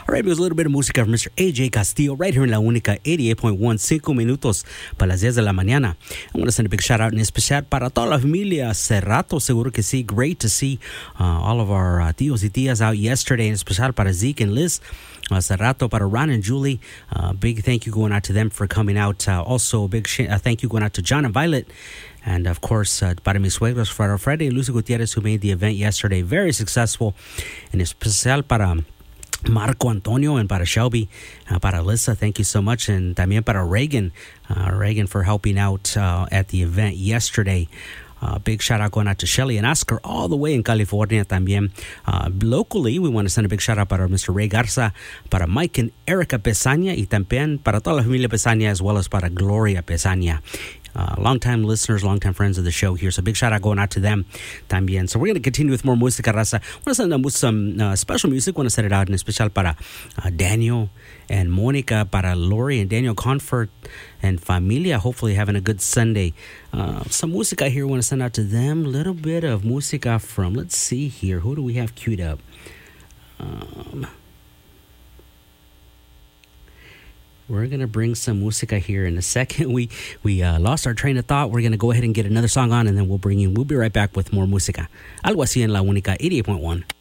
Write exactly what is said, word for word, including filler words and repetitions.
All right, it was a little bit of música from Mister A J Castillo right here in La Única eighty-eight point one, cinco minutos para las diez de la mañana. I want to send a big shout out in especial para toda la familia Cerrato, seguro que sí. Great to see uh, all of our uh, tíos y tías out yesterday, in especial para Zeke and Liz. Uh, Cerrato, para Ron and Julie. Uh, big thank you going out to them for coming out. Uh, also, a big sh- uh, thank you going out to John and Violet. And, of course, uh, para mis suegros, para Fred and Lucy Gutierrez, who made the event yesterday very successful. And especial para Marco Antonio and para Shelby, uh, para Alyssa, thank you so much. And también para Reagan, uh, Reagan for helping out uh, at the event yesterday. Uh, big shout out going out to Shelly and Oscar all the way in California también. Uh, locally, we want to send a big shout out para Mister Ray Garza, para Mike and Erica Pesaña, y también para toda la familia Pesaña, as well as para Gloria Pesaña. Uh, long-time listeners, long-time friends of the show here. So big shout out going out to them también. So we're going to continue with more música raza. I want to send them with some uh, special music. I want to set it out in especial para uh, Daniel and Monica, para Lori and Daniel Comfort and familia. Hopefully having a good Sunday. Uh, some música here I want to send out to them. A little bit of música from, let's see here. Who do we have queued up? Um... We're going to bring some música here in a second. We we uh, lost our train of thought. We're going to go ahead and get another song on, and then we'll bring you. We'll be right back with more música. Algo así en La Única eighty-eight point one.